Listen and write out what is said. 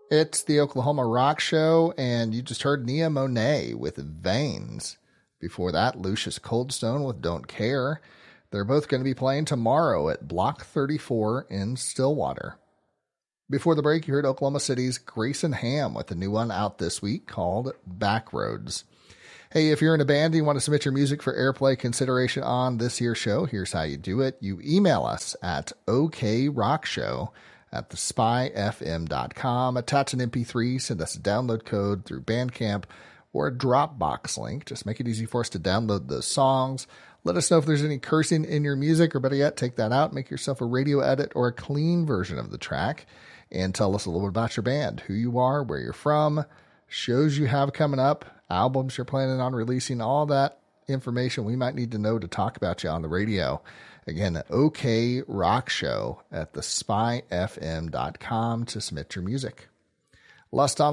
It's the Oklahoma Rock Show, and you just heard Nia Monet with Veins. Before that, Lucius Coldstone with Don't Care. They're both going to be playing tomorrow at Block 34 in Stillwater. Before the break, you heard Oklahoma City's Grayson Ham with a new one out this week called Backroads. Hey, if you're in a band and you want to submit your music for airplay consideration on this here show, here's how you do it. You email us at okrockshow@thespyfm.com. Attach an MP3, send us a download code through Bandcamp or a Dropbox link. Just make it easy for us to download those songs. Let us know if there's any cursing in your music, or better yet, take that out, make yourself a radio edit or a clean version of the track, and tell us a little bit about your band, who you are, where you're from, shows you have coming up, albums you're planning on releasing, all that information we might need to know to talk about you on the radio. Again, okrockshow@thespyfm.com to submit your music. Lust on